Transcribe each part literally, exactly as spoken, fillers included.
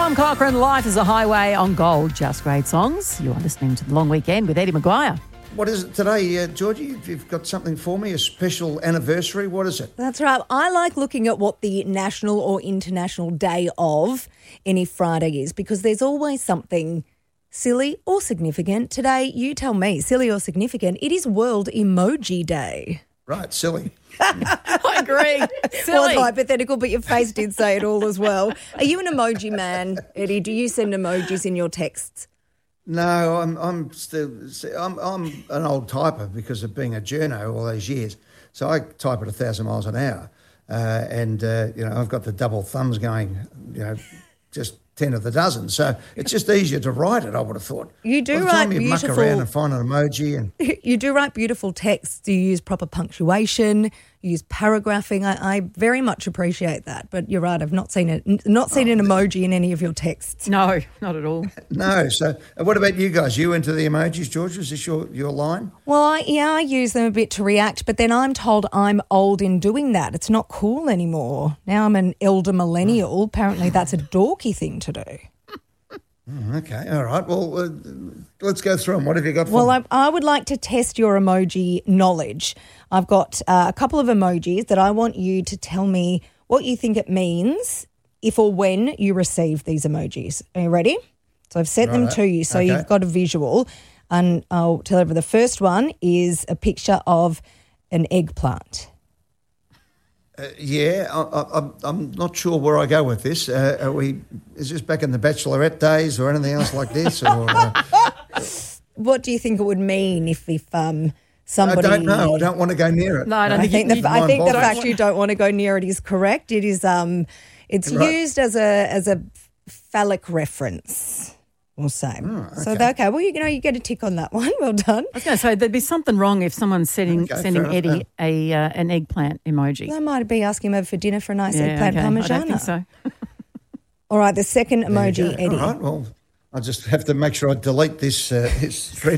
Tom Cochrane, Life is a Highway on Gold. Just great songs. You are listening to The Long Weekend with Eddie Maguire. What is it today, uh, Georgie? You've got something for me, a special anniversary. What is it? That's right. I like looking at what the national or international day of any Friday is because there's always something silly or significant. Today, you tell me, silly or significant, it is World Emoji Day. Right, silly. I agree. Well, Silly. it's hypothetical, but your face did say it all as well. Are you an emoji man, Eddie? Do you send emojis in your texts? No, I'm I'm still I'm I'm an old typer because of being a journo all those years. So I type at a thousand miles an hour, uh, and uh, you know I've got the double thumbs going, you know, just ten of the dozen. So it's just easier to write it. I would have thought. You do By the write time you beautiful. muck around and find an emoji and You do write beautiful texts. Do you use proper punctuation? You use paragraphing. I, I very much appreciate that. But you're right. I've not seen it. Not seen an emoji in any of your texts. No, not at all. no. So uh, what about you guys? You into the emojis, George? Is this your, your line? Well, I, yeah, I use them a bit to react, but then I'm told I'm old in doing that. It's not cool anymore. Now I'm an elder millennial. Apparently that's a dorky thing to do. Mm, okay, all right. Well, uh, let's go through them. What have you got for Well, me? I, I would like to test your emoji knowledge. I've got uh, a couple of emojis that I want you to tell me what you think it means if or when you receive these emojis. Are you ready? So I've sent them Righto. to you, so Okay. you've got a visual. And I'll tell you, the first one is a picture of an eggplant. Uh, yeah, I, I, I'm- I'm not sure where I go with this. Uh, are we? Is this back in the Bachelorette days or anything else like this? Or uh, What do you think it would mean if, if um, I somebody... don't know. I don't want to go near it. No, I don't I think think you- the, you- I think the Mind fact boggles. you don't want to go near it is correct. It is um, it's Right. used as a as a phallic reference. We'll say. So okay. okay, well you know you get a tick on that one. Well done. I was going to say there'd be something wrong if someone's sending Okay, sending fair enough, Eddie a uh, an eggplant emoji. I might be asking him over for dinner for a nice Yeah, eggplant okay. I parmigiana. don't think so. All right, the second There you emoji, go. Eddie. All right. Well, I just have to make sure I delete this uh, this thread.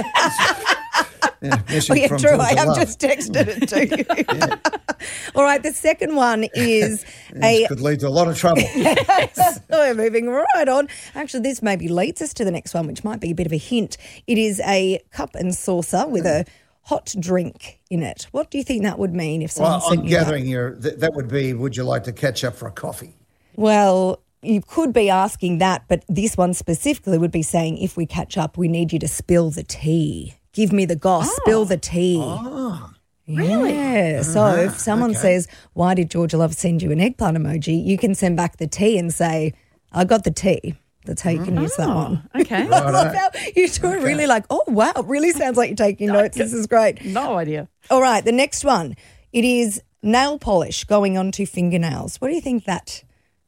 yeah, message Oh yeah, from true. I Georgia have Love. just texted it to you. All right, the second one is a This could lead to a lot of trouble. Yes. We're moving right on. Actually, this maybe leads us to the next one, which might be a bit of a hint. It is a cup and saucer with a hot drink in it. What do you think that would mean if someone Well, sent I'm you that? gathering your th- that would be. Would you like to catch up for a coffee? Well, you could be asking that, but this one specifically would be saying, if we catch up, we need you to spill the tea. Give me the goss, spill the tea. Oh, Really? Yeah. So if someone okay. says, why did Georgia Love send you an eggplant emoji? You can send back the tea and say, I got the tea. That's how you can use that one. Okay. I love how you two are really like, oh, wow, it really sounds like you're taking notes. This is great. No idea. All right, the next one. It is nail polish going onto fingernails. What do you think that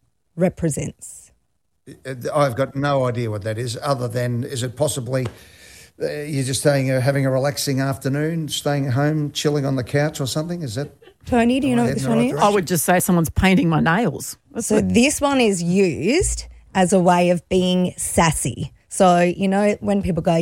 represents? Uh, I've got no idea what that is. Other than, is it possibly uh, you're just staying, uh, having a relaxing afternoon, staying at home, chilling on the couch or something? Is that? Tony, do you know what heading this the one right is? I would just say someone's painting my nails. That's So this one is used as a way of being sassy. So, you know, when people go,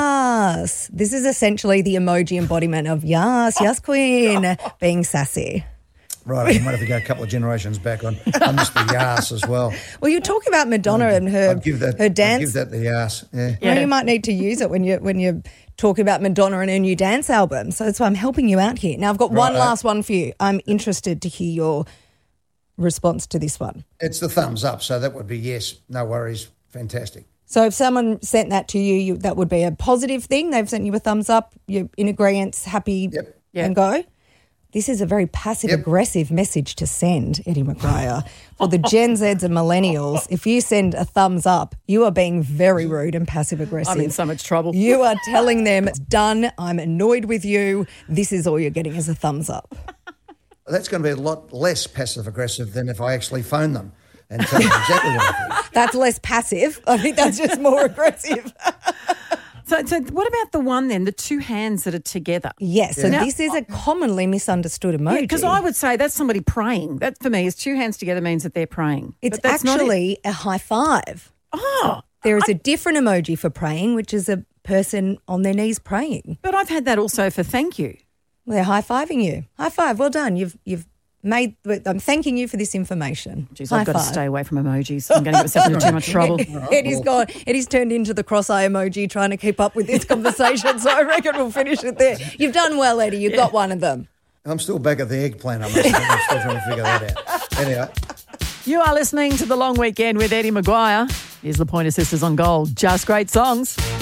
yes, this is essentially the emoji embodiment of yes, yes, queen, being sassy. Right, I might have to go a couple of generations back on. I missed the yas as well. Well, you talk about Madonna and her, I'd give that. her I'd dance. give that the yas. Yeah. Well, Yeah. you might need to use it when you when you're talking about Madonna and her new dance album. So that's why I'm helping you out here. Now I've got one Right. last one for you. I'm interested to hear your response to this one. It's the thumbs up, so that would be yes, no worries, fantastic. So if someone sent that to you, you that would be a positive thing. They've sent you a thumbs up. You're in agreement, happy, Yep. Yep. and go. This is a very passive-aggressive message to send, Eddie McGuire. For the Gen Zs and millennials, if you send a thumbs up, you are being very rude and passive-aggressive. I'm in so much trouble. You are telling them it's done. I'm annoyed with you. This is all you're getting is a thumbs up. That's going to be a lot less passive aggressive than if I actually phone them and tell them exactly what I think. That's less passive. I think that's just more aggressive. So, so what about the one then, the two hands that are together? Yes, so Yeah. this is a commonly misunderstood emoji. Because I would say that's somebody praying. That for me is two hands together means that they're praying. It's But that's not it. actually a high five. Oh, There is a different emoji for praying, which is a person on their knees praying. but I've had that also for thank you. They're high-fiving you. High five, well done. You've you've made. I'm thanking you for this information. Jeez, High I've got to five. stay away from emojis. I'm going to get myself into too much trouble. Eddie's gone. Eddie's turned into the cross-eye emoji trying to keep up with this conversation, so I reckon we'll finish it there. You've done well, Eddie. You've got one of them. I'm still back at the eggplant. I must admit. I'm still trying to figure that out. Anyway. You are listening to The Long Weekend with Eddie Maguire. Here's the Pointer Sisters on Gold. Just great songs.